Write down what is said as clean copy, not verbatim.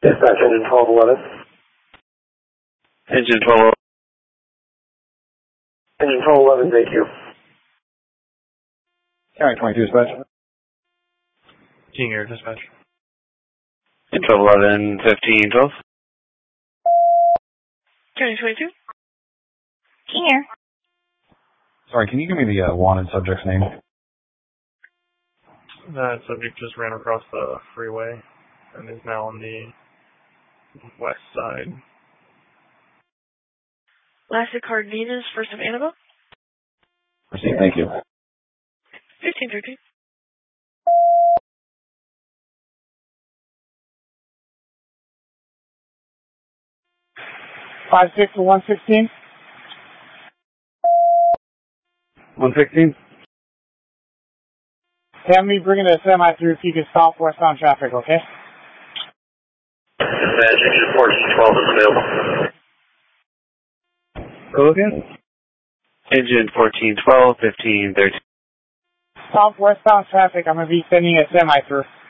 Dispatch engine 1211. Engine 12. Engine 1211, thank you. County 22 dispatch. King Air dispatch. 1211, 1512. County 22. King Air. Sorry, can you give me the wanted subject's name? That subject just ran across the freeway and is now on the west side. Lassie Cardenas, first of Annabelle. Proceed, thank you. 1513. Five six to 116. 116. Have me bringing a semi through if you can stop westbound traffic, okay? Dispatch engine 1412 is available. Go again? Engine 1412, 1513. Stop westbound traffic. I'm going to be sending a semi through.